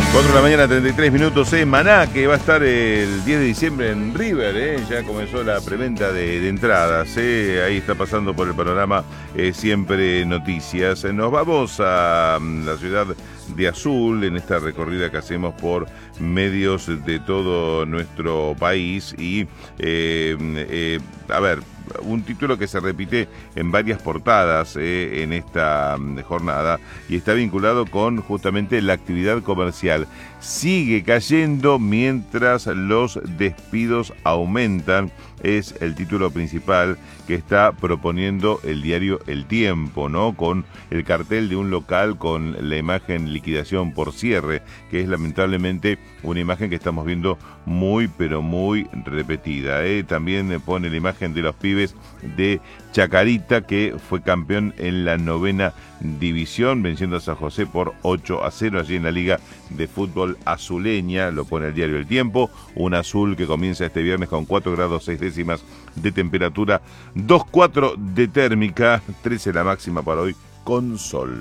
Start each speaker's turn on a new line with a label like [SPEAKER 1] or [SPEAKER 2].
[SPEAKER 1] 4 de la mañana, 33 minutos en Maná, que va a estar el 10 de diciembre en River, ya comenzó la preventa de entradas, ahí está pasando por el panorama Siempre Noticias. Nos vamos a la ciudad de Azul en esta recorrida que hacemos por medios de todo nuestro país y, a ver, un título que se repite en varias portadas en esta jornada y está vinculado con justamente la actividad comercial. Sigue cayendo mientras los despidos aumentan, es el título principal que está proponiendo el diario El Tiempo, ¿no? Con el cartel de un local con la imagen liquidación por cierre, que es lamentablemente una imagen que estamos viendo muy, pero muy repetida, También pone la imagen de los pibes de Chacarita, que fue campeón en la 9ª división, venciendo a San José por 8-0 allí en la Liga de Fútbol Azuleña, lo pone el diario El Tiempo. Un azul que comienza este viernes con 4 grados 6 décimas de temperatura, 2,4 de térmica, 13 la máxima para hoy con sol.